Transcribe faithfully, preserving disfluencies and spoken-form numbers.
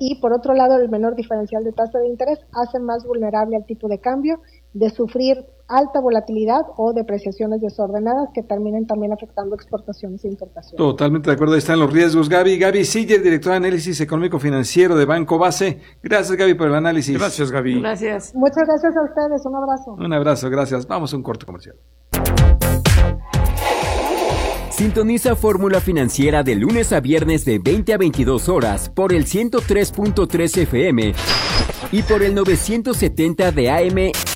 y por otro lado el menor diferencial de tasa de interés hace más vulnerable al tipo de cambio de sufrir alta volatilidad o depreciaciones desordenadas que terminen también afectando exportaciones e importaciones. Totalmente de acuerdo, ahí están los riesgos. Gaby, Gaby Siller, directora de análisis económico financiero de Banco Base. Gracias, Gaby, por el análisis. Gracias, Gaby. Gracias. Muchas gracias a ustedes, un abrazo. Un abrazo, gracias. Vamos a un corte comercial. Sintoniza Fórmula Financiera de lunes a viernes de veinte a veintidós horas por el ciento tres punto tres F M y por el novecientos setenta de A M